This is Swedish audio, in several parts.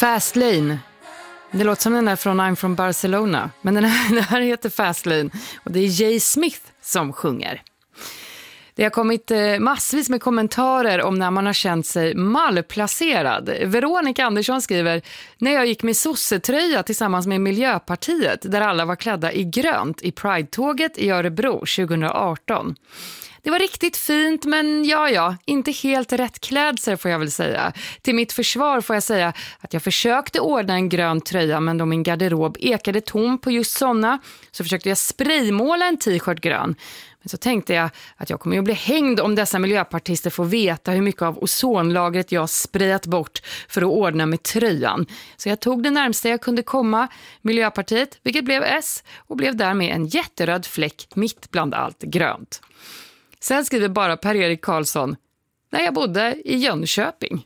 Fast Lane. Det låter som den där från I'm from Barcelona. Men den här heter Fast Lane. Och det är Jay Smith som sjunger. Det har kommit massvis med kommentarer om när man har känt sig malplacerad. Veronica Andersson skriver: när jag gick med sossetröja tillsammans med Miljöpartiet där alla var klädda i grönt i Pride-tåget i Örebro 2018. Det var riktigt fint, men inte helt rätt klädsel får jag väl säga. Till mitt försvar får jag säga att jag försökte ordna en grön tröja, men då min garderob ekade tom på just såna så försökte jag spraymåla en t-shirt grön. Men så tänkte jag att jag kommer att bli hängd om dessa miljöpartister får veta hur mycket av ozonlagret jag sprayat bort för att ordna med tröjan. Så jag tog det närmsta jag kunde komma, Miljöpartiet, vilket blev S, och blev därmed en jätteröd fläck mitt bland allt grönt. Sen skriver bara Per-Erik Karlsson: när jag bodde i Jönköping.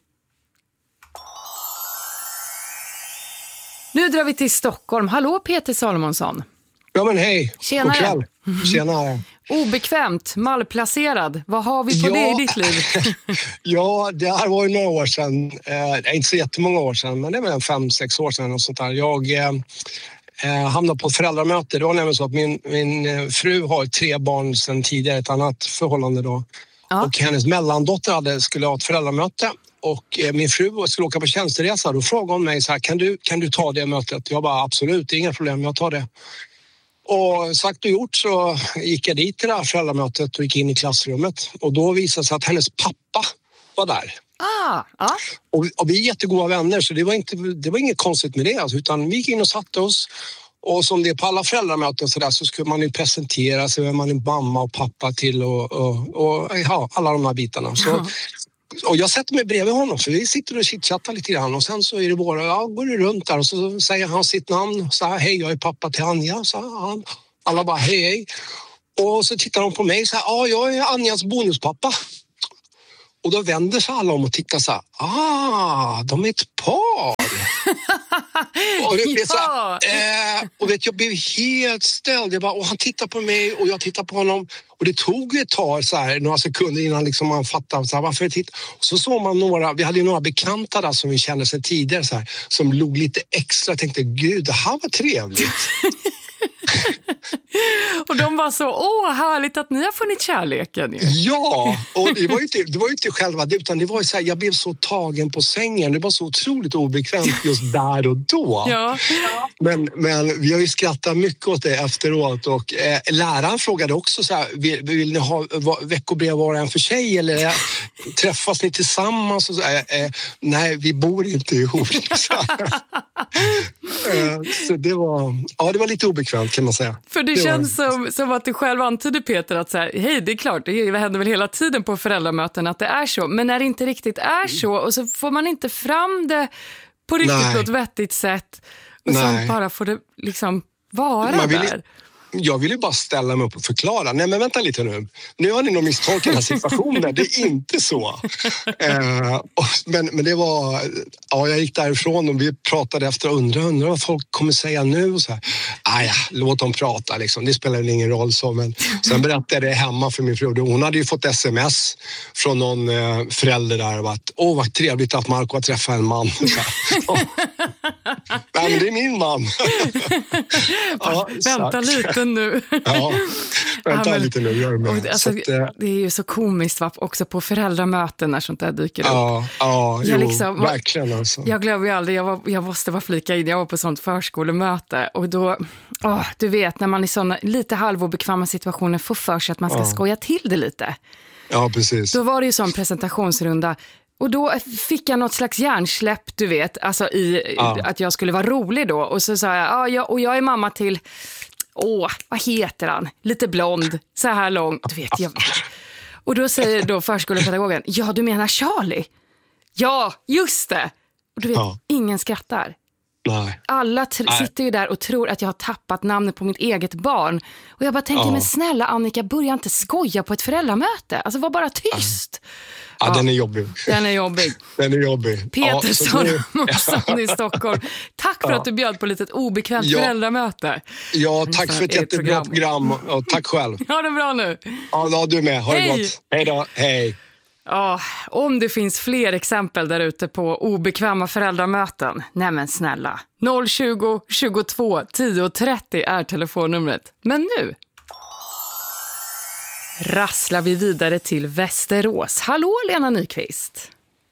Nu drar vi till Stockholm. Hallå Peter Salomonsson. Ja men hej, tjenare. God kväll. Tjenare. Obekvämt, malplacerad. Vad har vi på det i ditt liv? Ja, det här var ju några år sedan. Inte så jättemånga år sedan, men det är väl 5-6 år sedan och sånt där. Jag hamnade på ett föräldramöte. Det var nämligen så att min fru har 3 barn sedan tidigare, ett annat förhållande då. Ja. Och hennes mellandotter skulle ha ett föräldramöte. Och min fru skulle åka på tjänsteresa. Då frågade hon mig så här: kan du ta det mötet? Jag bara absolut, inga problem, jag tar det. Och sagt och gjort så gick jag dit till det här föräldramötet och gick in i klassrummet. Och då visade sig att hennes pappa var där. Och vi är jättegoda vänner, så det var inget konstigt med det. Alltså, utan vi gick in och satte oss. Och som det är på alla föräldramöten så skulle man ju presentera sig, vem man är mamma och pappa till och alla de här bitarna. Så, och jag sätter mig bredvid honom, så vi sitter och chitchattar lite grann. Och sen så är det går det runt där och så säger han sitt namn. Så här: hej, jag är pappa till Anja. Så han. Alla bara hej. Och så tittar de på mig så här: jag är Anjas bonuspappa. Och då vänder sig alla om och tittar så här: de är ett par. Och det blev så här, och jag blev helt ställd. Och han tittar på mig och jag tittar på honom. Och det tog ett tag så här, några sekunder innan liksom man fattade så här, varför titta. Och så såg man vi hade ju några bekanta där som vi kände sedan tidigare så här, som låg lite extra. Jag tänkte, gud, det här var trevligt. Och de var så, härligt att ni har funnit kärleken. Ju. Ja, och det var ju inte själva det, utan det var ju så här, jag blev så tagen på sängen. Det var så otroligt obekvämt just där och då. Ja. Men vi har ju skrattat mycket åt det efteråt. Och läraren frågade också så här: vill ni ha veckobrev var en för sig eller träffas ni tillsammans? Och så, nej, vi bor inte ihop. Så det var lite obekvämt, kan man säga. För det känns som att du själv antydde, Peter, att så här, hej, det är klart, det händer väl hela tiden på föräldramöten att det är så. Men när det inte riktigt är så, och så får man inte fram det på riktigt på ett vettigt sätt. Och så bara får det liksom vara där. Jag ville bara ställa mig upp och förklara. Nej, men vänta lite nu. Nu har ni nog misstolkat den här situationen. Det är inte så. Men det var... Ja, jag gick därifrån och vi pratade efter och undrade vad folk kommer säga nu. Och så här. Låt dem prata liksom. Det spelar ingen roll så. Men sen berättade jag hemma för min fru. Hon hade ju fått sms från någon förälder där. Och att, vad trevligt att Marco har träffat en man. Nej, men det är min man. Vänta lite nu. Lite nu. Gör med. Alltså, det är ju så komiskt också på föräldramöten när sånt där dyker upp. Verkligen alltså. Jag glömmer ju aldrig, jag måste bara flika in, jag var på sånt förskolemöte och då, du vet, när man i såna lite halvobekväma situationer får för sig att man ska skoja till det lite. Ja, precis. Då var det ju sån presentationsrunda. Och då fick jag något slags hjärnsläpp, du vet, alltså att jag skulle vara rolig då. Och så sa jag är mamma till, vad heter han? Lite blond, så här lång, du vet jag. Och då säger då förskolepedagogen, du menar Charlie? Ja, just det. Och du vet, ingen skrattar. Nej. Alla sitter ju där och tror att jag har tappat namnet på mitt eget barn. Och jag bara tänker, men snälla Annika, börja inte skoja på ett föräldramöte. Alltså var bara tyst. Ja, den är jobbig. Den är jobbig. Peter Salomonsson i Stockholm. Tack för att du bjöd på lite obekvämt föräldramöte. Ja, tack för ett jättebra program. Och tack själv. Ha det bra nu. Ja, du med. Ha det gott. Hej då. Hej. Ja, om det finns fler exempel där ute på obekväma föräldramöten, nej men snälla. 020 22 10 30 är telefonnumret. Men nu rasslar vi vidare till Västerås. Hallå Lena Nyqvist.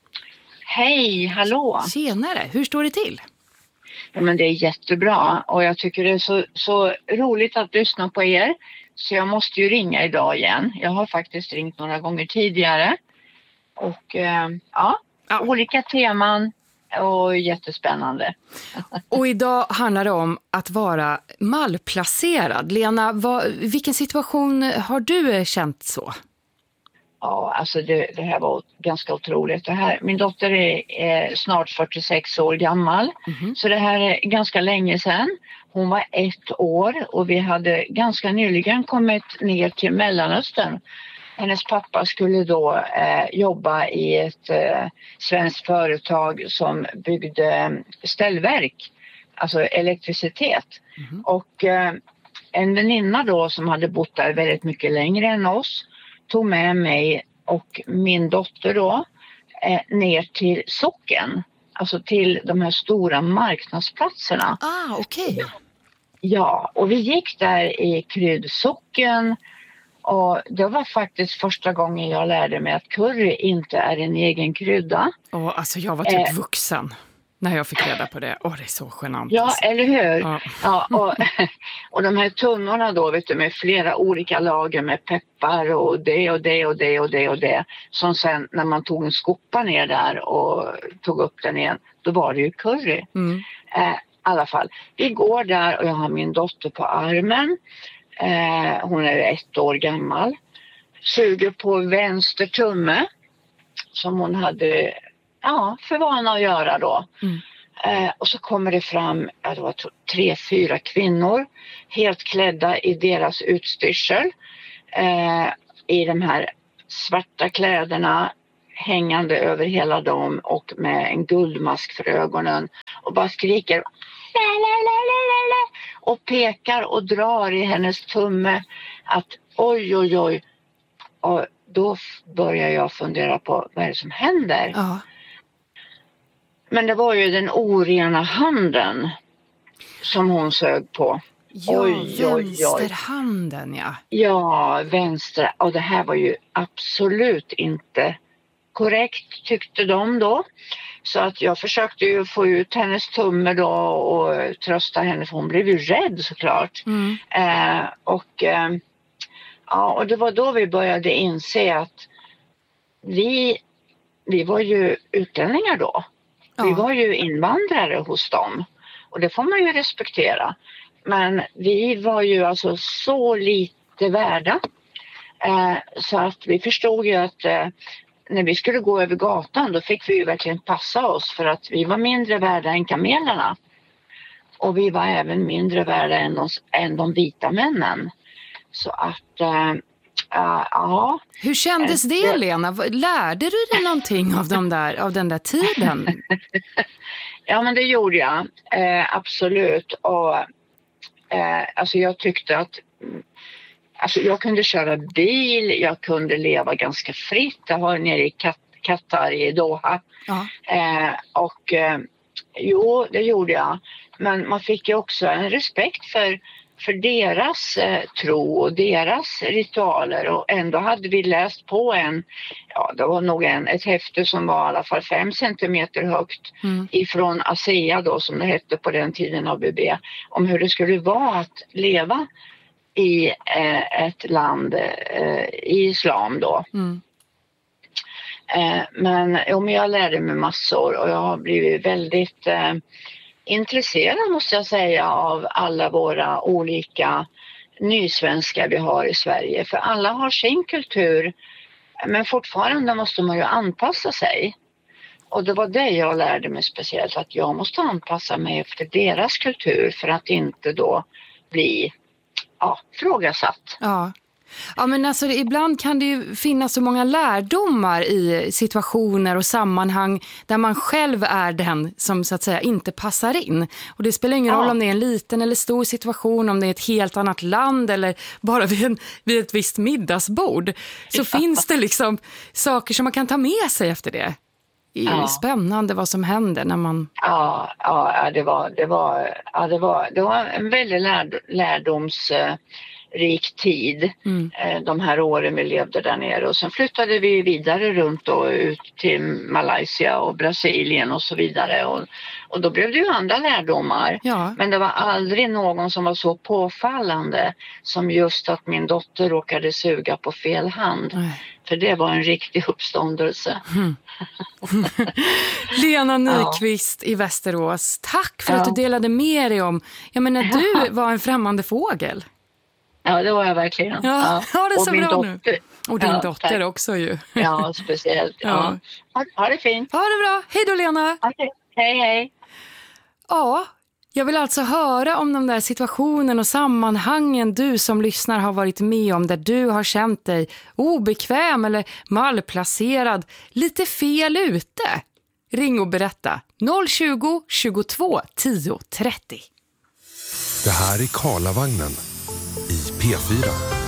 Hej, hallå. Tjenare, hur står det till? Ja, men det är jättebra och jag tycker det är så roligt att lyssna på er. Så jag måste ju ringa idag igen. Jag har faktiskt ringt några gånger tidigare. Och olika teman och jättespännande. Och idag handlar det om att vara malplacerad. Lena, vilken situation har du känt så? Ja, alltså det här var ganska otroligt. Min dotter är snart 46 år gammal. Mm-hmm. Så det här är ganska länge sedan. Hon var 1 år och vi hade ganska nyligen kommit ner till Mellanöstern. Hennes pappa skulle då jobba i ett svenskt företag som byggde ställverk, alltså elektricitet. Mm-hmm. Och en väninna då som hade bott där väldigt mycket längre än oss tog med mig och min dotter då ner till socken. Alltså till de här stora marknadsplatserna. Okej. Ja, och vi gick där i kryddsocken. Och det var faktiskt första gången jag lärde mig att curry inte är en egen krydda. Alltså jag var typ vuxen när jag fick reda på det. Det är så genant. Ja, alltså. Eller hur? Ja. Ja, och de här tunnorna då, vet du, med flera olika lager med peppar och det och det och det och det och det. Som sen när man tog en skopa ner där och tog upp den igen, då var det ju curry. Mm. I alla fall, vi går där och jag har min dotter på armen. Hon är 1 år gammal. Suger på vänster tumme som hon hade för vana att göra då. Mm. Och så kommer det fram 3-4 kvinnor helt klädda i deras utstyrsel. I de här svarta kläderna hängande över hela dem och med en guldmask för ögonen och bara skriker och pekar och drar i hennes tumme att oj. Och då börjar jag fundera på vad är det som händer. Ja. Men det var ju den orena handen som hon sög på. Ja, vänsterhanden, ja. Ja, vänster. Och det här var ju absolut inte korrekt, tyckte de då. Så att jag försökte ju få ut hennes tumme då och trösta henne, för hon blev ju rädd såklart. Mm. Och det var då vi började inse att vi var ju utlänningar då. Ja. Vi var ju invandrare hos dem. Och det får man ju respektera. Men vi var ju alltså så lite värda. Så att vi förstod ju att när vi skulle gå över gatan, då fick vi ju verkligen passa oss. För att vi var mindre värda än kamelerna. Och vi var även mindre värda än de vita männen. Så att, ja. Hur kändes det, Lena? Lärde du dig någonting av den där tiden? Ja, men det gjorde jag. Absolut. Och alltså jag tyckte att jag kunde köra bil, jag kunde leva ganska fritt. Jag var nere i Qatar i Doha. Ja. Jo, det gjorde jag. Men man fick ju också en respekt för deras tro och deras ritualer. Och ändå hade vi läst på det var nog ett häfte som var i alla fall 5 centimeter högt ifrån ASEA då, som det hette på den tiden, ABB, om hur det skulle vara att leva i ett land i islam då. Mm. Men jag lärde mig massor och jag har blivit väldigt intresserad, måste jag säga, av alla våra olika nysvenskar vi har i Sverige. För alla har sin kultur, men fortfarande måste man ju anpassa sig. Och det var det jag lärde mig speciellt, att jag måste anpassa mig efter deras kultur för att inte då bli frågasatt. Ja. Ja, men alltså ibland kan det ju finnas så många lärdomar i situationer och sammanhang där man själv är den som så att säga inte passar in. Och det spelar ingen roll om det är en liten eller stor situation, om det är ett helt annat land eller bara vid ett visst middagsbord. Så finns det liksom saker som man kan ta med sig efter det. Det är spännande vad som händer när man... Det var en väldigt lärdomsrik tid. De här åren vi levde där nere. Och sen flyttade vi vidare runt och ut till Malaysia och Brasilien och så vidare. Och då blev det ju andra lärdomar. Ja. Men det var aldrig någon som var så påfallande som just att min dotter råkade suga på fel hand. Nej. För det var en riktig uppståndelse. Lena Nyqvist i Västerås, tack för att du delade med dig om... Jag menar, du var en främmande fågel. Ja, det var jag verkligen. Ja, det är så bra dotter. Nu. Och din dotter tack. Också ju. Ja, speciellt. Ja. Ha det fint. Ha det bra. Hej då, Lena. Okay. Hej. Ja, jag vill alltså höra om de där situationen och sammanhangen du som lyssnar har varit med om, där du har känt dig obekväm eller malplacerad, lite fel ute. Ring och berätta. 020 22 10 30. Det här är Karlavagnen i P4.